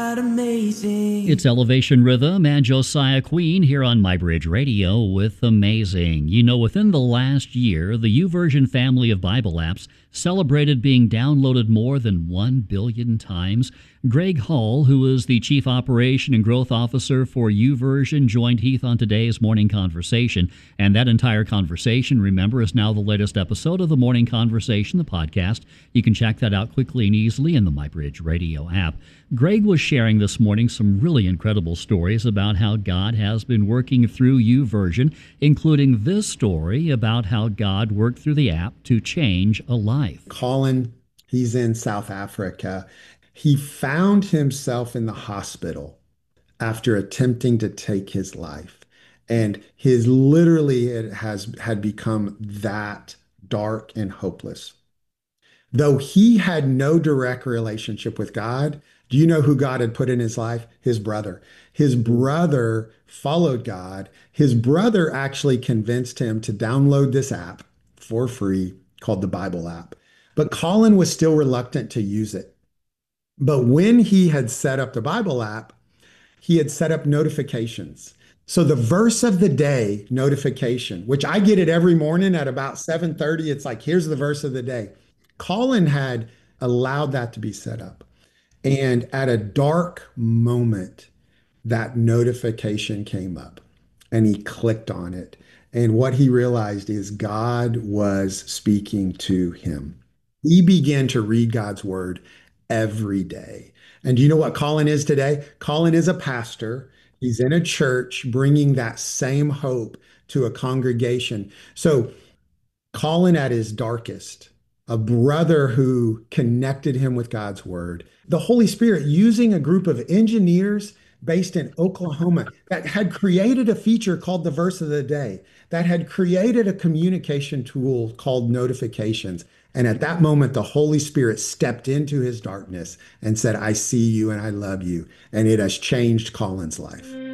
God amazing. It's Elevation Rhythm and Josiah Queen here on MyBridge Radio with Amazing. You know, within the last year, the YouVersion family of Bible apps celebrated being downloaded more than 1 billion times. Greg Hall, who is the Chief Operation and Growth Officer for YouVersion, joined Heath on today's Morning Conversation. And that entire conversation, remember, is now the latest episode of the Morning Conversation, the podcast. You can check that out quickly and easily in the MyBridge Radio app. Greg was sharing this morning some really incredible stories about how God has been working through YouVersion, including this story about how God worked through the app to change a life. Colin, he's in South Africa. He found himself in the hospital after attempting to take his life. And it had become that dark and hopeless. Though he had no direct relationship with God, do you know who God had put in his life? His brother. His brother followed God. His brother actually convinced him to download this app for free called the Bible app. But Colin was still reluctant to use it. But when he had set up the Bible app, he had set up notifications. So the verse of the day notification, which I get it every morning at about 7:30, it's like, here's the verse of the day. Colin had allowed that to be set up. And at a dark moment, that notification came up and he clicked on it. And what he realized is God was speaking to him. He began to read God's word every day. And do you know what Colin is today? Colin is a pastor. He's in a church bringing that same hope to a congregation. So Colin at his darkest, a brother who connected him with God's word, the Holy Spirit using a group of engineers based in Oklahoma that had created a feature called the verse of the day, that had created a communication tool called notifications. And at that moment, the Holy Spirit stepped into his darkness and said, I see you and I love you. And it has changed Colin's life.